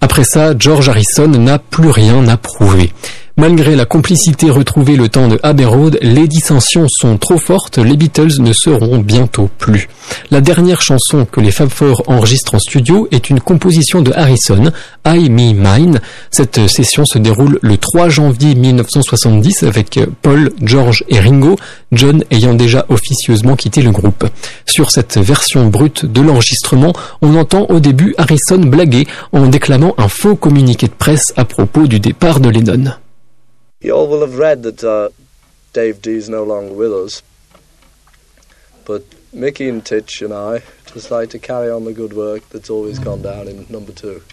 Après ça, George Harrison n'a plus rien à prouver. Malgré la complicité retrouvée le temps de Abbey Road, les dissensions sont trop fortes, les Beatles ne seront bientôt plus. La dernière chanson que les Fab Four enregistrent en studio est une composition de Harrison, I Me Mine. Cette session se déroule le 3 janvier 1970 avec Paul, George et Ringo, John ayant déjà officieusement quitté le groupe. Sur cette version brute de l'enregistrement, on entend au début Harrison blaguer en déclamant un faux communiqué de presse à propos du départ de Lennon. You all will have read that Dave D's no longer with us, but Mickey and Titch and I just like to carry on the good work that's always gone down in number 2.